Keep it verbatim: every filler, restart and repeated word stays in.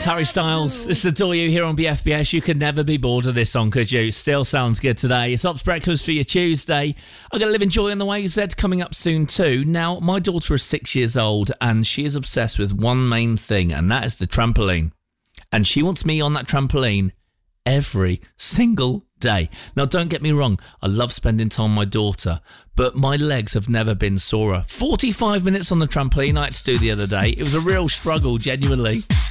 Styles, Harry Styles. This is Adore You here on B F B S. You could never be bored of this song, could you? Still sounds good today. It's Ops Breakfast for your Tuesday. I'm going to live in Joy on the Way Z coming up soon too. Now, my daughter is six years old and she is obsessed with one main thing, and that is the trampoline. And she wants me on that trampoline every single day. Now, don't get me wrong, I love spending time with my daughter, but my legs have never been sorer. forty-five minutes on the trampoline I had to do the other day. It was a real struggle, genuinely.